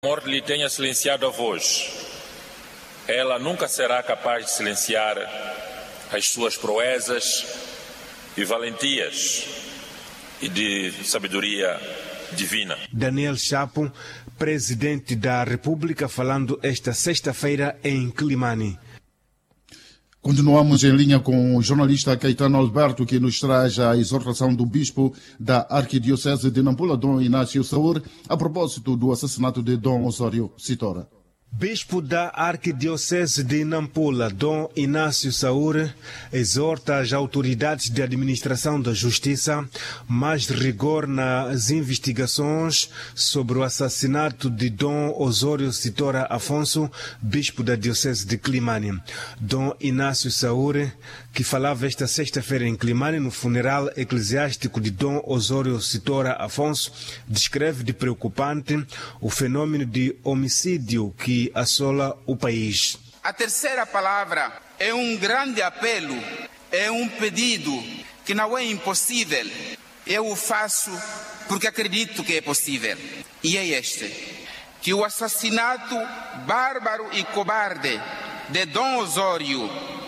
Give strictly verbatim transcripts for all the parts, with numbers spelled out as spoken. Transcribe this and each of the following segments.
A morte lhe tenha silenciado a voz, ela nunca será capaz de silenciar as suas proezas e valentias e de sabedoria divina. Daniel Chapo, presidente da República, falando esta sexta-feira em Climane. Continuamos em linha com o jornalista Caetano Alberto, que nos traz a exortação do bispo da Arquidiocese de Nampula, Dom Inácio Saúr, a propósito do assassinato de Dom Osório Sitora. Bispo da Arquidiocese de Nampula, Dom Inácio Saúr, exorta as autoridades de administração da justiça mais rigor nas investigações sobre o assassinato de Dom Osório Sitora Afonso, bispo da Diocese de Climane. Dom Inácio Saúr, que falava esta sexta-feira em Climane no funeral eclesiástico de Dom Osório Sitora Afonso, descreve de preocupante o fenômeno de homicídio que assola o país. A terceira palavra é um grande apelo, é um pedido que não é impossível. Eu o faço porque acredito que é possível. E é este, que o assassinato bárbaro e cobarde de Dom Osório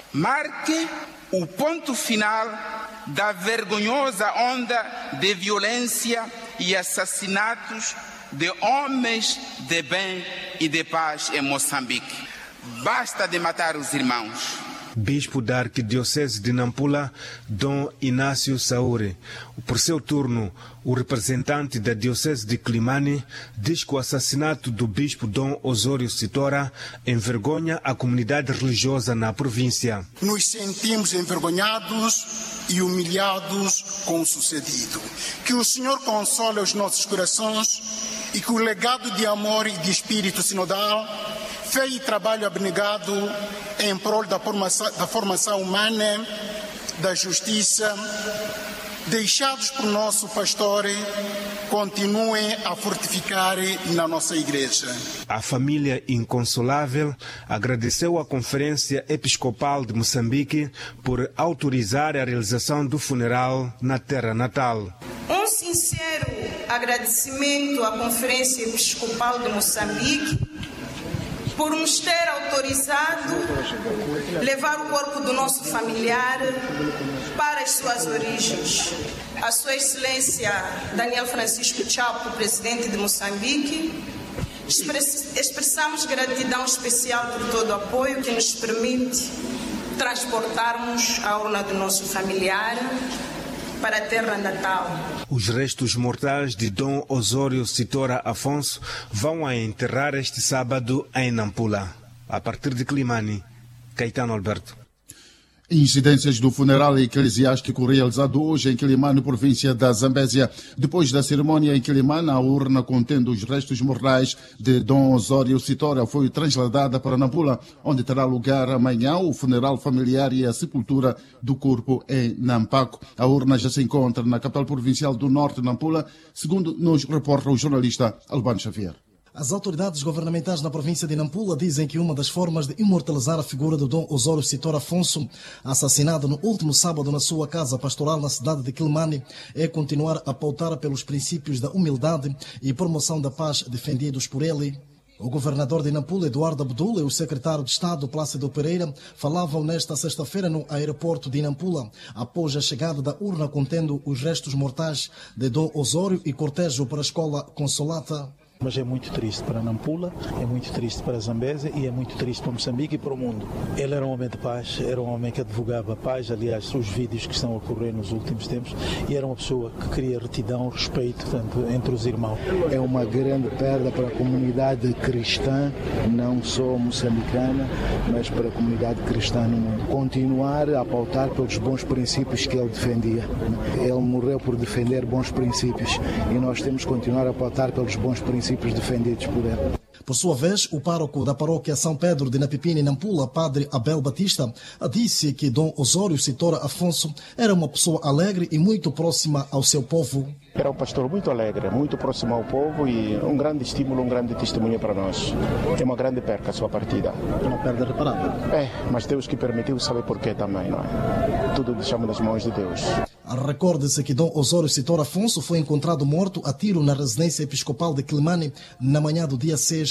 marque o ponto final da vergonhosa onda de violência e assassinatos de homens de bem e de paz em Moçambique. Basta de matar os irmãos. Bispo da Arquidiocese de Nampula, Dom Inácio Saúr. Por seu turno, o representante da Diocese de Climane diz que o assassinato do bispo Dom Osório Sitora envergonha a comunidade religiosa na província. Nos sentimos envergonhados e humilhados com o sucedido. Que o Senhor console os nossos corações e que o legado de amor e de espírito sinodal, fé e trabalho abnegado em prol da formação, da formação humana, da justiça, deixados por nosso pastor, continuem a fortificar na nossa igreja. A família inconsolável agradeceu à Conferência Episcopal de Moçambique por autorizar a realização do funeral na terra natal. Um sincero agradecimento à Conferência Episcopal de Moçambique por nos ter autorizado levar o corpo do nosso familiar para as suas origens. A Sua Excelência Daniel Francisco Chapo, presidente de Moçambique, expressamos gratidão especial por todo o apoio que nos permite transportarmos a urna do nosso familiar para a terra natal. Os restos mortais de Dom Osório Sitora Afonso vão a enterrar este sábado em Nampula. A partir de Climane, Caetano Alberto. Incidências do funeral eclesiástico realizado hoje em Quilimane, província da Zambésia. Depois da cerimônia em Quilimane, a urna contendo os restos mortais de Dom Osório Sitora foi trasladada para Nampula, onde terá lugar amanhã o funeral familiar e a sepultura do corpo em Nampaco. A urna já se encontra na capital provincial do Norte, Nampula, segundo nos reporta o jornalista Albano Xavier. As autoridades governamentais na província de Nampula dizem que uma das formas de imortalizar a figura do Dom Osório Sitora Afonso, assassinado no último sábado na sua casa pastoral na cidade de Quilimane, é continuar a pautar pelos princípios da humildade e promoção da paz defendidos por ele. O governador de Nampula, Eduardo Abdul, e o secretário de Estado, Plácido Pereira, falavam nesta sexta-feira no aeroporto de Nampula, após a chegada da urna contendo os restos mortais de Dom Osório e cortejo para a escola Consolata. Mas é muito triste para Nampula, é muito triste para a Zambésia e é muito triste para Moçambique e para o mundo. Ele era um homem de paz, era um homem que advogava a paz, aliás, os vídeos que estão a ocorrer nos últimos tempos, e era uma pessoa que queria retidão, respeito tanto, entre os irmãos. É uma grande perda para a comunidade cristã, não só moçambicana, mas para a comunidade cristã no mundo. Continuar a pautar pelos bons princípios que ele defendia. Ele morreu por defender bons princípios e nós temos que continuar a pautar pelos bons princípios defendidos por ele. Por sua vez, o pároco da paróquia São Pedro de Napipini, Nampula, padre Abel Batista, disse que Dom Osório Sitora Afonso era uma pessoa alegre e muito próxima ao seu povo. Era um pastor muito alegre, muito próximo ao povo e um grande estímulo, um grande testemunho para nós. É uma grande perca a sua partida. É uma perda reparável. É, mas Deus que permitiu sabe porquê também, não é? Tudo deixamos nas mãos de Deus. Recorde-se que Dom Osório Citor Afonso foi encontrado morto a tiro na residência episcopal de Quilimane na manhã do dia seis